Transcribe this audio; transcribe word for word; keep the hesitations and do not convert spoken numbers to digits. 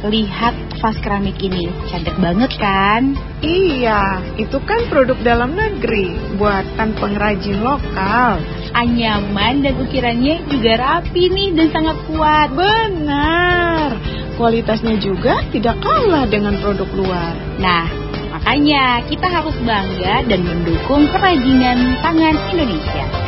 lihat vas keramik ini. Cantik banget kan? Iya, itu kan produk dalam negeri, buatan pengrajin lokal. Anyaman dan ukirannya juga rapi nih dan sangat kuat. Benar, kualitasnya juga tidak kalah dengan produk luar. Nah, makanya kita harus bangga dan mendukung kerajinan tangan Indonesia.